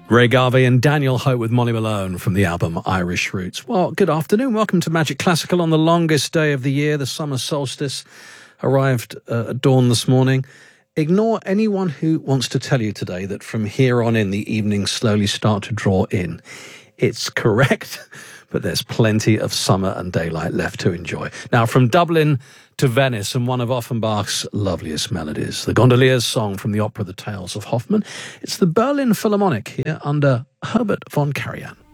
Ray Garvey and Daniel Hope with Molly Malone from the album Irish Roots. Well, good afternoon. Welcome to Magic Classical on the longest day of the year. The summer solstice arrived at dawn this morning. Ignore anyone who wants to tell you today that from here on in, the evenings slowly start to draw in. It's correct, but there's plenty of summer and daylight left to enjoy. Now, from Dublin to Venice, and one of Offenbach's loveliest melodies, the Gondoliers song from the opera The Tales of Hoffmann. It's the Berlin Philharmonic here under Herbert von Karajan.